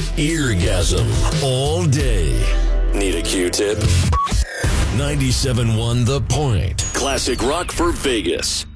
eargasm all day. Need a Q-tip? 97.1 The Point. Classic rock for Vegas.